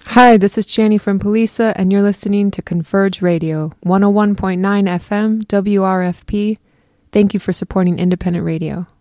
Hi, this is Chani from Polisa, and you're listening to Converge Radio, 101.9 FM, WRFP. Thank you for supporting independent radio.